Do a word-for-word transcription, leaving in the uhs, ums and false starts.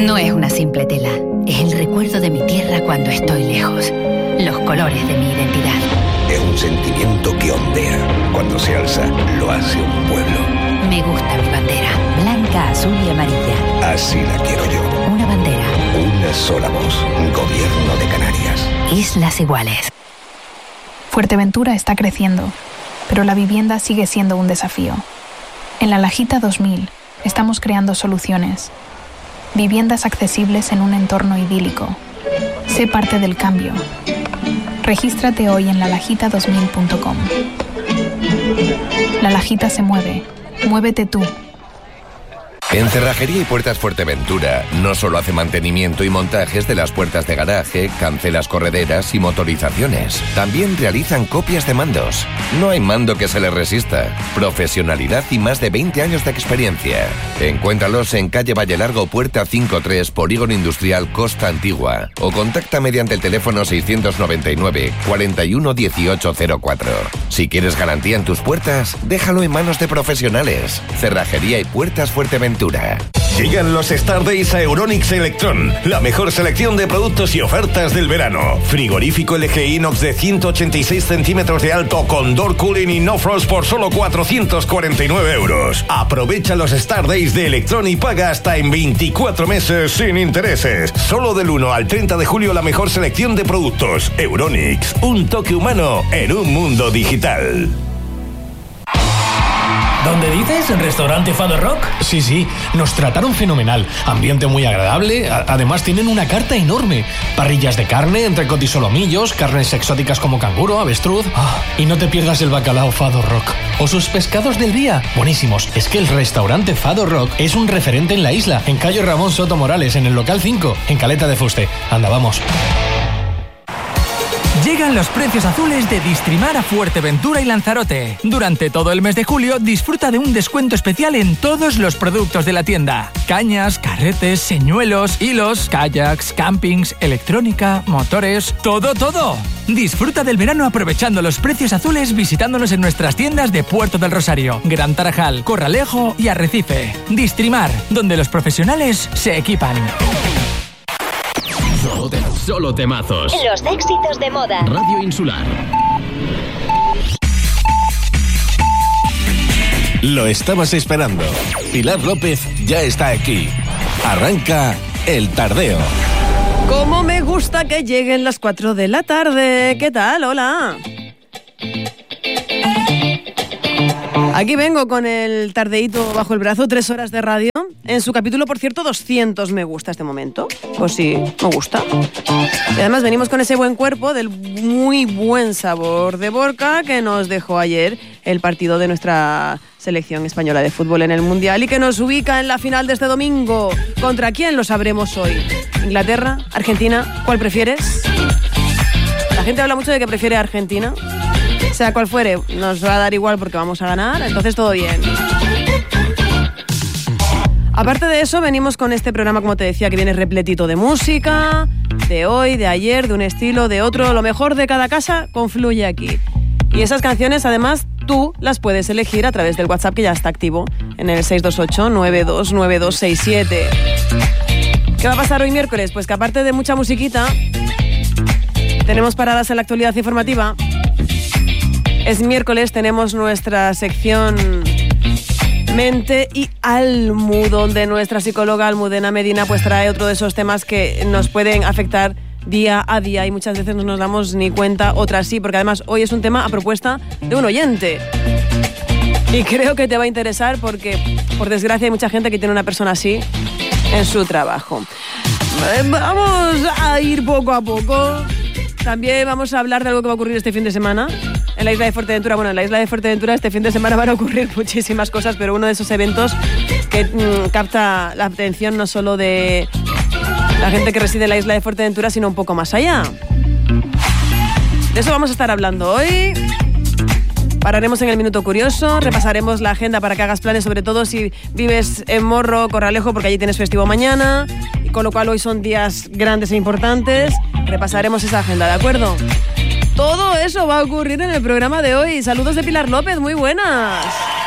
No es una simple tela, es el recuerdo de mi tierra cuando estoy lejos. Los colores de mi identidad. Es un sentimiento que ondea. Cuando se alza, lo hace un pueblo. Me gusta mi bandera. Blanca, azul y amarilla. Así la quiero yo. Una bandera. Una sola voz. Gobierno de Canarias. Islas Iguales. Fuerteventura está creciendo, pero la vivienda sigue siendo un desafío. En la Lajita dos mil estamos creando soluciones. Viviendas accesibles en un entorno idílico. Sé parte del cambio. Regístrate hoy en la lajita dos mil punto com. La Lajita se mueve. Muévete tú. En Cerrajería y Puertas Fuerteventura no solo hace mantenimiento y montajes de las puertas de garaje, cancelas correderas y motorizaciones. También realizan copias de mandos. No hay mando que se les resista. Profesionalidad y más de veinte años de experiencia. Encuéntralos en calle Valle Largo, puerta cincuenta y tres, Polígono Industrial Costa Antigua. O contacta mediante el teléfono seiscientos noventa y nueve, cuarenta y uno, dieciocho cero cuatro. Si quieres garantía en tus puertas, déjalo en manos de profesionales. Cerrajería y Puertas Fuerteventura. Llegan los Star Days a Euronics Electron, la mejor selección de productos y ofertas del verano. Frigorífico L G Inox de ciento ochenta y seis centímetros de alto con door cooling y no frost por solo cuatrocientos cuarenta y nueve euros. Aprovecha los Star Days de Electron y paga hasta en veinticuatro meses sin intereses. Solo del uno al treinta de julio la mejor selección de productos. Euronics, un toque humano en un mundo digital. ¿Dónde dices? ¿El restaurante Fado Rock? Sí, sí, nos trataron fenomenal. Ambiente muy agradable, a- además tienen una carta enorme. Parrillas de carne, entrecot y solomillos, carnes exóticas como canguro, avestruz. Ah, y no te pierdas el bacalao Fado Rock. O sus pescados del día, buenísimos. Es que el restaurante Fado Rock es un referente en la isla, en calle Ramón Soto Morales, en el local cinco, en Caleta de Fuste. Anda, vamos. Llegan los precios azules de Distrimar a Fuerteventura y Lanzarote. Durante todo el mes de julio disfruta de un descuento especial en todos los productos de la tienda. Cañas, carretes, señuelos, hilos, kayaks, campings, electrónica, motores, todo, todo. Disfruta del verano aprovechando los precios azules visitándonos en nuestras tiendas de Puerto del Rosario, Gran Tarajal, Corralejo y Arrecife. Distrimar, donde los profesionales se equipan. Solo, te, solo temazos. Los éxitos de moda. Radio Insular. Lo estabas esperando. Pilar López ya está aquí. Arranca El Tardeo. Cómo me gusta que lleguen las cuatro de la tarde. ¿Qué tal? Hola. Aquí vengo con el tardeíto bajo el brazo, tres horas de radio. En su capítulo, por cierto, doscientos me gusta este momento. Pues sí, me gusta. Y además venimos con ese buen cuerpo del muy buen sabor de Borca que nos dejó ayer el partido de nuestra selección española de fútbol en el Mundial y que nos ubica en la final de este domingo. ¿Contra quién? Lo sabremos hoy. ¿Inglaterra? ¿Argentina? ¿Cuál prefieres? La gente habla mucho de que prefiere Argentina. Sea cual fuere, nos va a dar igual porque vamos a ganar, entonces todo bien. Aparte de eso, venimos con este programa, como te decía, que viene repletito de música, de hoy, de ayer, de un estilo, de otro. Lo mejor de cada casa confluye aquí. Y esas canciones, además, tú las puedes elegir a través del WhatsApp que ya está activo en el seis dos ocho, nueve dos nueve dos seis siete. ¿Qué va a pasar hoy miércoles? Pues que aparte de mucha musiquita, tenemos paradas en la actualidad informativa. Es miércoles, tenemos nuestra sección Mente y Almu, donde nuestra psicóloga Almudena Medina pues trae otro de esos temas que nos pueden afectar día a día y muchas veces no nos damos ni cuenta, otras sí, porque además hoy es un tema a propuesta de un oyente. Y creo que te va a interesar porque, por desgracia, hay mucha gente que tiene una persona así en su trabajo. Vamos a ir poco a poco. También vamos a hablar de algo que va a ocurrir este fin de semana en la isla de Fuerteventura. Bueno, en la isla de Fuerteventura este fin de semana van a ocurrir muchísimas cosas, pero uno de esos eventos que mmm, capta la atención no solo de la gente que reside en la isla de Fuerteventura, sino un poco más allá. De eso vamos a estar hablando hoy. Pararemos en el Minuto Curioso, repasaremos la agenda para que hagas planes, sobre todo si vives en Morro, Corralejo, porque allí tienes festivo mañana, y con lo cual hoy son días grandes e importantes. Repasaremos esa agenda, ¿de acuerdo? Todo eso va a ocurrir en el programa de hoy. Saludos de Pilar López, muy buenas.